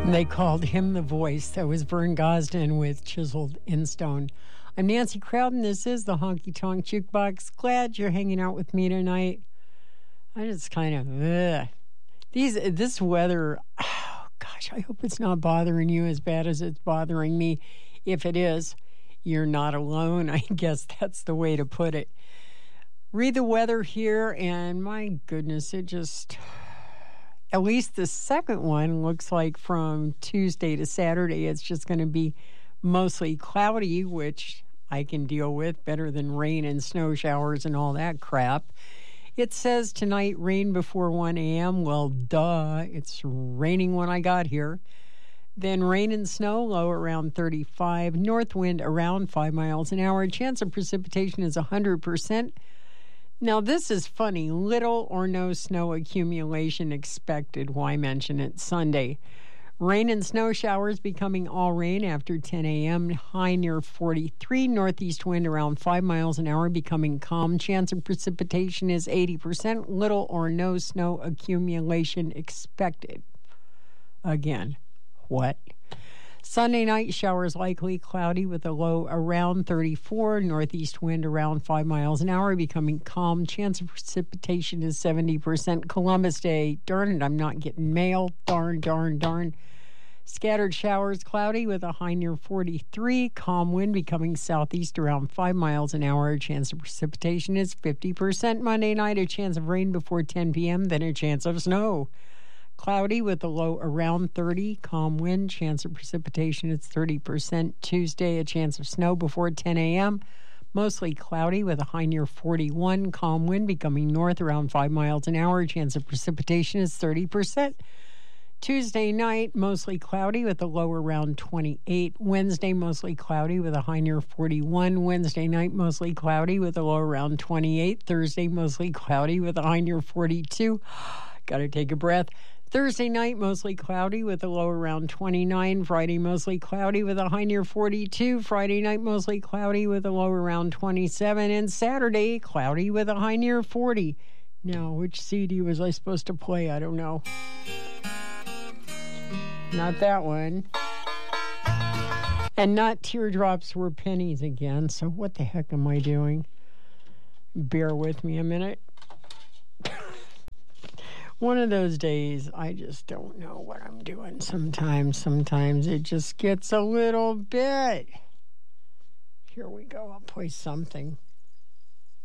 They called him the voice. That was Vern Gosdin with Chiseled in Stone. I'm Nancy Crowden. This is the Honky Tonk Jukebox. Glad you're hanging out with me tonight. I just kind of, this weather, oh gosh, I hope it's not bothering you as bad as it's bothering me. If it is, you're not alone. I guess that's the way to put it. Read the weather here, and my goodness, it just... At least the second one looks like from Tuesday to Saturday, it's just going to be mostly cloudy, which I can deal with better than rain and snow showers and all that crap. It says tonight rain before 1 a.m. Well, duh, it's raining when I got here. Then rain and snow, low around 35. North wind around 5 miles an hour. Chance of precipitation is 100%. Now, this is funny. Little or no snow accumulation expected. Why mention it? Sunday. Rain and snow showers becoming all rain after 10 a.m. High near 43. Northeast wind around 5 miles an hour becoming calm. Chance of precipitation is 80%. Little or no snow accumulation expected. Again, what? Sunday night, showers likely, cloudy with a low around 34. Northeast wind around 5 miles an hour, becoming calm. Chance of precipitation is 70%. Columbus Day, darn it, I'm not getting mail. Darn. Scattered showers, cloudy with a high near 43. Calm wind becoming southeast around 5 miles an hour. Chance of precipitation is 50%. Monday night, a chance of rain before 10 p.m., then a chance of snow. Cloudy with a low around 30. Calm wind. Chance of precipitation is 30%. Tuesday, a chance of snow before 10 a.m. Mostly cloudy with a high near 41. Calm wind becoming north around 5 miles an hour. Chance of precipitation is 30%. Tuesday night, mostly cloudy with a low around 28. Wednesday, mostly cloudy with a high near 41. Wednesday night, mostly cloudy with a low around 28. Thursday, mostly cloudy with a high near 42. Got to take a breath. Thursday night, mostly cloudy with a low around 29. Friday, mostly cloudy with a high near 42. Friday night, mostly cloudy with a low around 27. And Saturday, cloudy with a high near 40. Now, which CD was I supposed to play? I don't know. Not that one. And not Teardrops Were Pennies again. So what the heck am I doing? Bear with me a minute. One of those days, I just don't know what I'm doing sometimes. Sometimes it just gets a little bit. Here we go. I'll play something.